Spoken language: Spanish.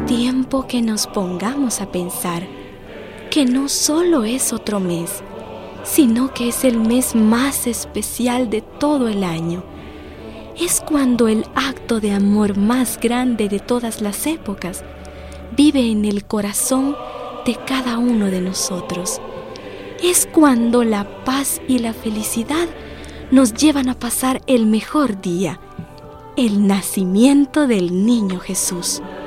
tiempo que nos pongamos a pensar que no solo es otro mes, sino que es el mes más especial de todo el año. Es cuando el acto de amor más grande de todas las épocas vive en el corazón de cada uno de nosotros. Es cuando la paz y la felicidad nos llevan a pasar el mejor día, el nacimiento del niño Jesús.